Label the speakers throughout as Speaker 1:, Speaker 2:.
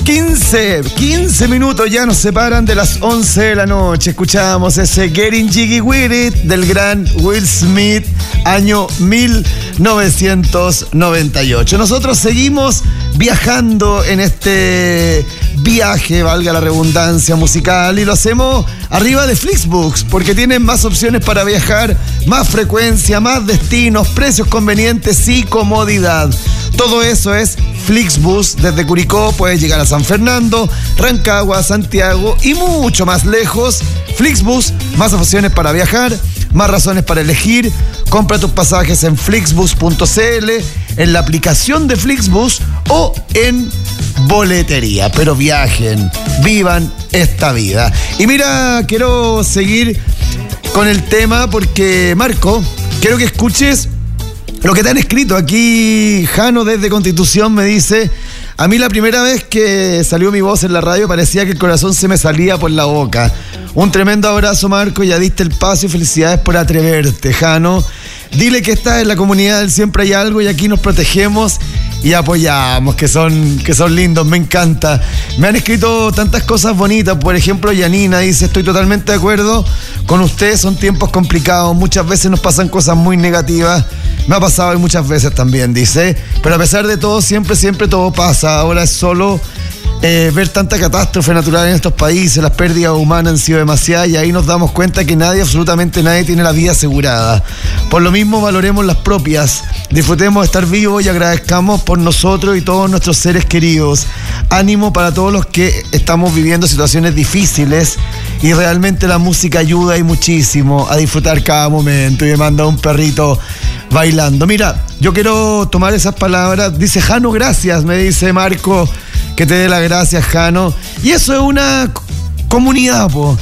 Speaker 1: 15 minutos ya nos separan de las 11 de la noche. Escuchábamos ese Getting Jiggy With It del gran Will Smith, año 1998. Nosotros seguimos viajando en este viaje, valga la redundancia musical, y lo hacemos arriba de Flixbus, porque tienen más opciones para viajar, más frecuencia, más destinos, precios convenientes y comodidad. Todo eso es Flixbus. Desde Curicó puedes llegar a San Fernando, Rancagua, Santiago y mucho más lejos. Flixbus, más opciones para viajar, más razones para elegir. Compra tus pasajes en flixbus.cl, en la aplicación de Flixbus o en boletería. Pero viajen, vivan esta vida. Y mira, quiero seguir con el tema porque, Marco, quiero que escuches lo que te han escrito. Aquí Jano desde Constitución me dice: a mí la primera vez que salió mi voz en la radio parecía que el corazón se me salía por la boca. Un tremendo abrazo, Marco, ya diste el paso y felicidades por atreverte, Jano. Dile que estás en la comunidad del Siempre Hay Algo y aquí nos protegemos y apoyamos, que son lindos, me encanta. Me han escrito tantas cosas bonitas. Por ejemplo, Yanina dice: estoy totalmente de acuerdo con usted, son tiempos complicados, muchas veces nos pasan cosas muy negativas. Me ha pasado y muchas veces también, dice. Pero a pesar de todo, siempre todo pasa. Ahora es solo ver tanta catástrofe natural en estos países. Las pérdidas humanas han sido demasiadas y ahí nos damos cuenta que absolutamente nadie tiene la vida asegurada. Por lo mismo, valoremos las propias. Disfrutemos de estar vivos y agradezcamos por nosotros y todos nuestros seres queridos. Ánimo para todos los que estamos viviendo situaciones difíciles y realmente la música ayuda y muchísimo a disfrutar cada momento. Y me manda un perrito bailando. Mira, yo quiero tomar esas palabras. Dice Jano, gracias, me dice Marco, que te dé las gracias, Jano. Y eso es una comunidad, po.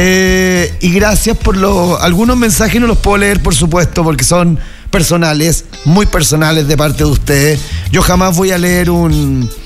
Speaker 1: Y gracias por algunos mensajes, no los puedo leer, por supuesto, porque son personales, muy personales de parte de ustedes. Yo jamás voy a leer un